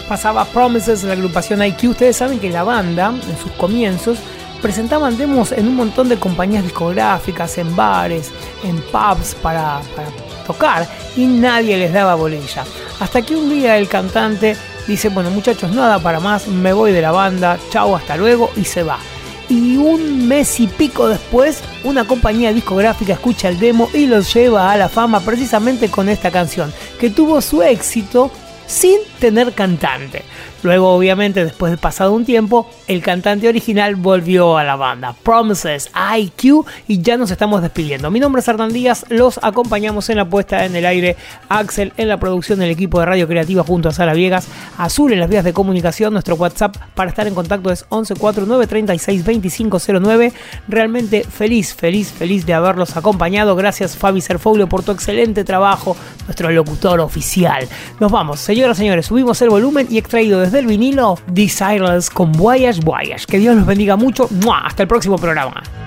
Pasaba Promises de la agrupación IQ. Ustedes saben que la banda, en sus comienzos, presentaban demos en un montón de compañías discográficas, en bares, en pubs para tocar, y nadie les daba bolilla. Hasta que un día el cantante dice: bueno, muchachos, nada para más, me voy de la banda, chao, hasta luego, y se va. Y un mes y pico después, una compañía discográfica escucha el demo y los lleva a la fama precisamente con esta canción, que tuvo su éxito sin tener cantante. Luego, obviamente, después de pasado un tiempo, el cantante original volvió a la banda. Promises, IQ, y ya nos estamos despidiendo. Mi nombre es Hernán Díaz, los acompañamos en la puesta en el aire, Axel en la producción del equipo de Radio Creativa junto a Sara Viegas, Azul en las vías de comunicación. Nuestro WhatsApp para estar en contacto es 1149362509. Realmente feliz de haberlos acompañado. Gracias, Fabi Serfoglio, por tu excelente trabajo, nuestro locutor oficial. Nos vamos, señoras y señores, subimos el volumen y extraído desde el vinilo Desireless con Voyage Voyage. Que Dios los bendiga mucho. ¡Mua! Hasta el próximo programa.